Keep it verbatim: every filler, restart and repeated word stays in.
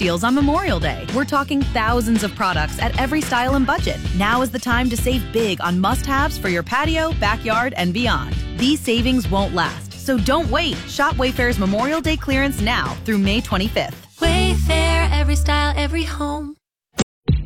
deals on Memorial Day. We're talking thousands of products at every style and budget. Now is the time to save big on must-haves for your patio, backyard, and beyond. These savings won't last, so don't wait. Shop Wayfair's Memorial Day clearance now through May twenty-fifth. Wayfair, every style, every home.